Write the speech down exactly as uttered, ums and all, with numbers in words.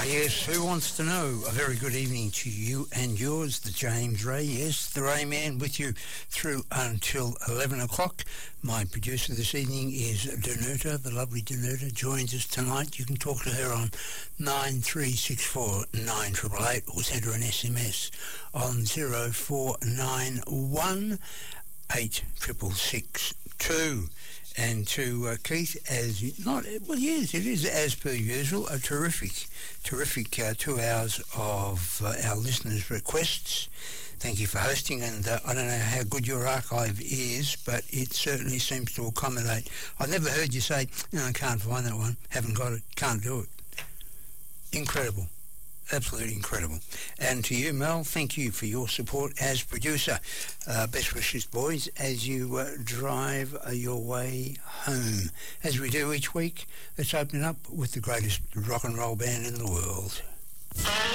Ah, yes, who wants to know? A very good evening to you and yours, the James Ray. Yes, the Ray Man with you through until eleven o'clock. My producer this evening is Danuta, the lovely Danuta, joins us tonight. You can talk to her on nine three six four nine eight eight eight or send her an S M S on zero four nine one eight six six six two. And to uh, Keith, as not well, yes, it is as per usual, a terrific, terrific uh, two hours of uh, our listeners' requests. Thank you for hosting, and uh, I don't know how good your archive is, but it certainly seems to accommodate. I've never heard you say, "No, I can't find that one. Haven't got it. Can't do it." Incredible. Absolutely incredible. And to you, Mel, thank you for your support as producer. Uh, best wishes, boys, as you uh, drive uh, your way home. As we do each week, let's open it up with the greatest rock and roll band in the world.